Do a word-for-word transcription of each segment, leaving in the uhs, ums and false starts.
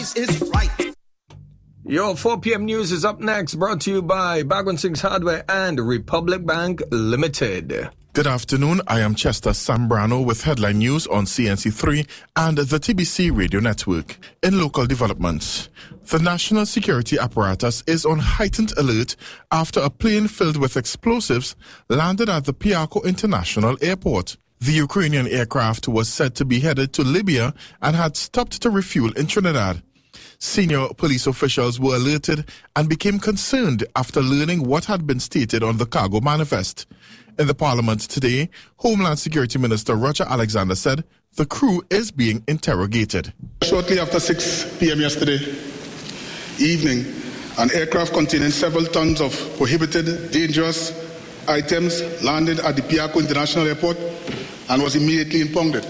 is right. Your four p.m. news is up next, brought to you by Bagwan Singh's Hardware and Republic Bank Limited. Good afternoon, I am Chester Sambrano with headline news on C N C three and the T B C radio network. In local developments, the national security apparatus is on heightened alert after a plane filled with explosives landed at the Piarco International Airport. The Ukrainian aircraft was said to be headed to Libya and had stopped to refuel in Trinidad. Senior police officials were alerted and became concerned after learning what had been stated on the cargo manifest. In the parliament today, Homeland Security Minister Roger Alexander said the crew is being interrogated. Shortly after six p.m. yesterday evening, an aircraft containing several tons of prohibited, dangerous items landed at the Piarco International Airport and was immediately impounded.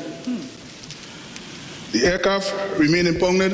The aircraft remained impounded,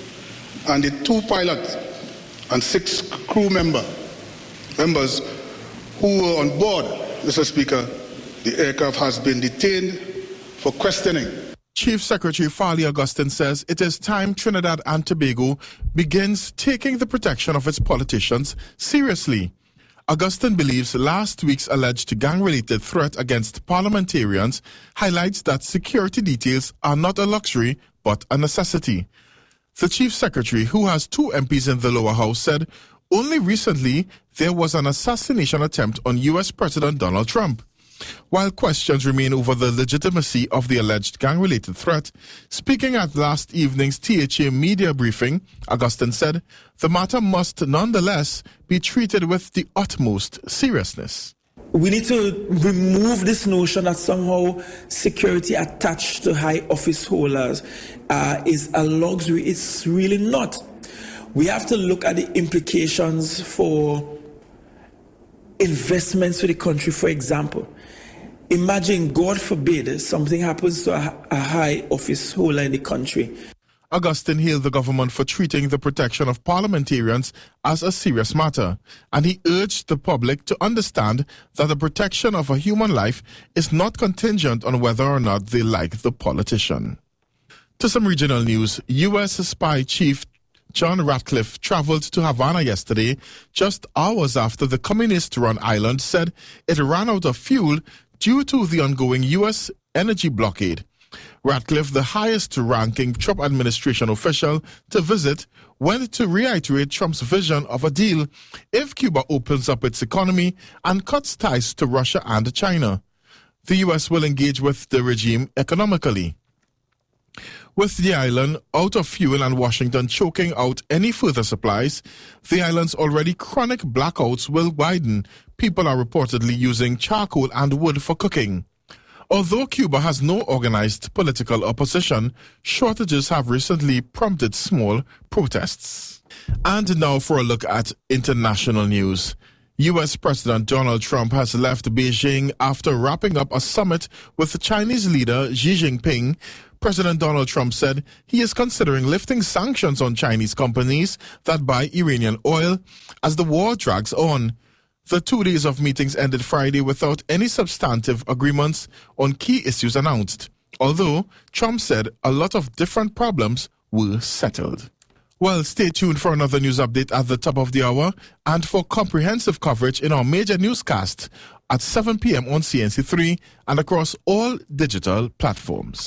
and the two pilots and six crew member, members who were on board, Mister Speaker, the aircraft has been detained for questioning. Chief Secretary Farley Augustine says it is time Trinidad and Tobago begins taking the protection of its politicians seriously. Augustine believes last week's alleged gang-related threat against parliamentarians highlights that security details are not a luxury but a necessity. The Chief Secretary, who has two M Ps in the lower house, said only recently there was an assassination attempt on U S President Donald Trump. While questions remain over the legitimacy of the alleged gang-related threat, speaking at last evening's T H A media briefing, Augustine said the matter must nonetheless be treated with the utmost seriousness. We need to remove this notion that somehow security attached to high office holders uh, is a luxury. It's really not. We have to look at the implications for investments for the country. For example, imagine, God forbid, something happens to a, a high office holder in the country. Augustine hailed the government for treating the protection of parliamentarians as a serious matter, and he urged the public to understand that the protection of a human life is not contingent on whether or not they like the politician. To some regional news, U S spy chief John Ratcliffe traveled to Havana yesterday, just hours after the communist-run island said it ran out of fuel due to the ongoing U S energy blockade. Ratcliffe, the highest-ranking Trump administration official to visit, went to reiterate Trump's vision of a deal if Cuba opens up its economy and cuts ties to Russia and China. The U S will engage with the regime economically. With the island out of fuel and Washington choking out any further supplies, the island's already chronic blackouts will widen. People are reportedly using charcoal and wood for cooking. Although Cuba has no organized political opposition, shortages have recently prompted small protests. And now for a look at international news. U S President Donald Trump has left Beijing after wrapping up a summit with Chinese leader Xi Jinping. President Donald Trump said he is considering lifting sanctions on Chinese companies that buy Iranian oil as the war drags on. The two days of meetings ended Friday without any substantive agreements on key issues announced, although Trump said a lot of different problems were settled. Well, stay tuned for another news update at the top of the hour and for comprehensive coverage in our major newscast at seven p.m. on C N C three and across all digital platforms.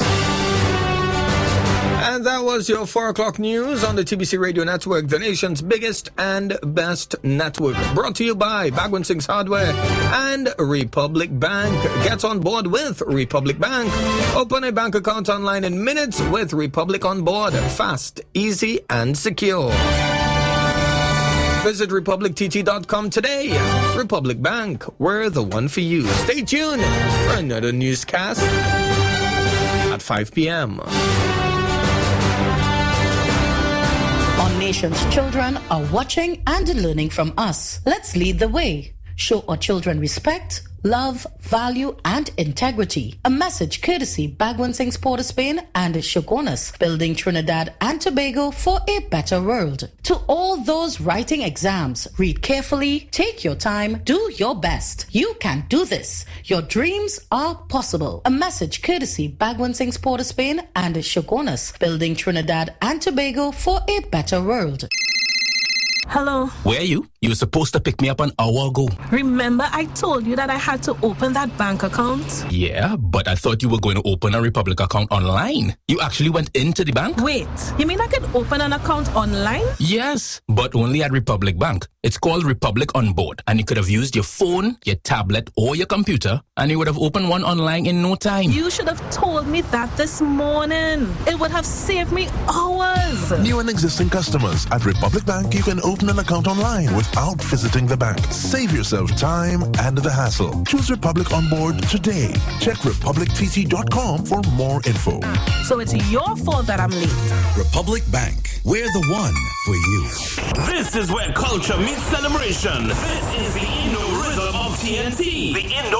And that was your four o'clock news on the T B C Radio Network, the nation's biggest and best network. Brought to you by Bagwan Singh's Hardware and Republic Bank. Get on board with Republic Bank. Open a bank account online in minutes with Republic on board. Fast, easy, and secure. Visit republic t t dot com today. Republic Bank, we're the one for you. Stay tuned for another newscast at five p.m. Our nation's children are watching and learning from us. Let's lead the way. Show our children respect, love, value, and integrity. A message courtesy Bagwansing's Port of Spain and Shogunas, building Trinidad and Tobago for a better world. To all those writing exams, read carefully, take your time, do your best. You can do this. Your dreams are possible. A message courtesy Bagwansing's Port of Spain and Shogunas, building Trinidad and Tobago for a better world. Hello. Where are you? You were supposed to pick me up an hour ago. Remember I told you that I had to open that bank account? Yeah, but I thought you were going to open a Republic account online. You actually went into the bank? Wait, you mean I could open an account online? Yes, but only at Republic Bank. It's called Republic On Board, and you could have used your phone, your tablet, or your computer, and you would have opened one online in no time. You should have told me that this morning. It would have saved me hours. New and existing customers at Republic Bank, you can open an account online without visiting the bank. Save yourself time and the hassle. Choose Republic On Board today. Check republic t c dot com for more info. So it's your fault that I'm late. Republic Bank, we're the one for you. This is where culture meets celebration. This is the Indo Rhythm of T N T. The Indo